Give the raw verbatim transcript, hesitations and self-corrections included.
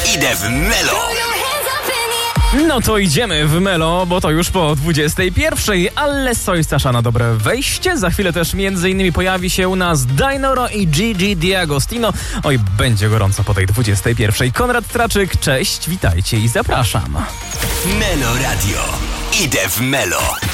Idę w Melo. No to idziemy w Melo, bo to już po dwudziestej pierwszej, ale Sojstasza na dobre wejście. Za chwilę też między innymi pojawi się u nas Dynoro i Gigi D'Agostino. Oj, będzie gorąco po tej dwudziestej pierwszej. Konrad Traczyk, cześć, witajcie i zapraszam. Melo Radio. Idę w Melo.